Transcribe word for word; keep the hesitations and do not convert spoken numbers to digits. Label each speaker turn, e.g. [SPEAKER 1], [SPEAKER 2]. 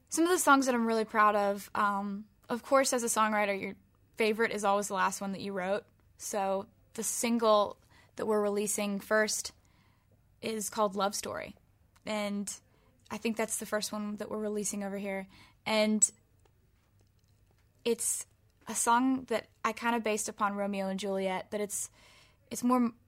[SPEAKER 1] some of the songs that I'm really proud of, um, of course, as a songwriter, your favorite is always the last one that you wrote. So the single that we're releasing first is called Love Story. And I think that's the first one that we're releasing over here. And it's a song that I kind of based upon Romeo and Juliet, but it's it's more